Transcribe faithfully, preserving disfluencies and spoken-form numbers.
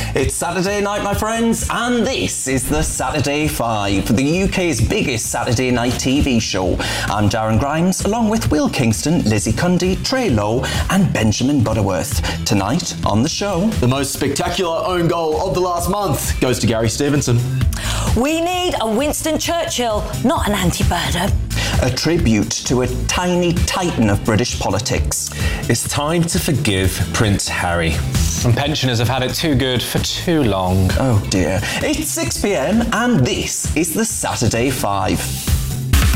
It's Saturday night, my friends, and this is the Saturday Five, the U K's biggest Saturday night T V show. I'm Darren Grimes, along with Will Kingston, Lizzie Cundy, Trey Lowe, and Benjamin Butterworth. Tonight on the show, the most spectacular own goal of the last month goes to Gary Stevenson. We need a Winston Churchill, not an anti-birder. A tribute to a tiny titan of British politics. It's time to forgive Prince Harry. And pensioners have had it too good for too long. Oh dear. It's six p m and this is the Saturday Five.